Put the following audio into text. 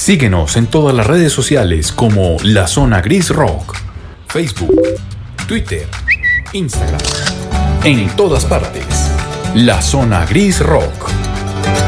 Síguenos en todas las redes sociales como La Zona Gris Rock. Facebook, Twitter, Instagram. En todas partes. La Zona Gris Rock.